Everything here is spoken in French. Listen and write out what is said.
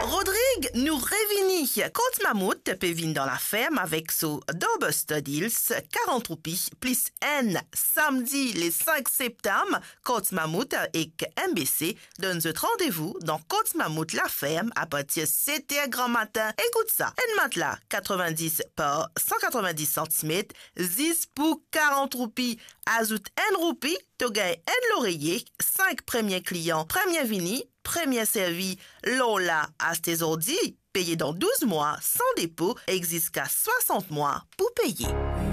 Rodrigue nous revini. Côte Mammouth peut venir dans la ferme avec son Dobuster Deals 40 roupies plus N samedi le 5 septembre. Côte Mammouth et MBC donne un rendez-vous dans Côte Mammouth la ferme à partir de 7h grand matin. Écoute ça. Un matelas 90 par 190 cm, 10 pour 40 roupies. Ajoute 1 roupie, tu gagnes un l'oreiller, 5 premiers clients, premier vini, premier servi, Lola à tes ordis, payé dans 12 mois, sans dépôt, existe qu'à 60 mois pour payer.